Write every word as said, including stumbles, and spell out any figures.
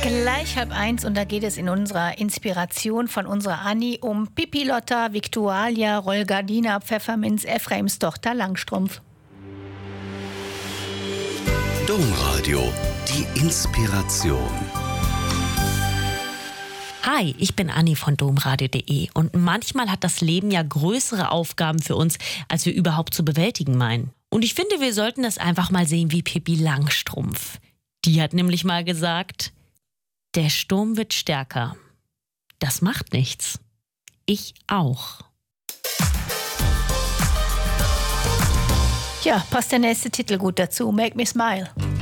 Gleich halb eins und da geht es in unserer Inspiration von unserer Anni um Pipilotta, Viktualia, Rollgardina, Pfefferminz, Ephraims Tochter Langstrumpf. Domradio, die Inspiration. Hi, ich bin Anni von domradio punkt de und manchmal hat das Leben ja größere Aufgaben für uns, als wir überhaupt zu bewältigen meinen. Und ich finde, wir sollten das einfach mal sehen wie Pippi Langstrumpf. Die hat nämlich mal gesagt: Der Sturm wird stärker. Das macht nichts. Ich auch. Ja, passt der nächste Titel gut dazu. Make me smile.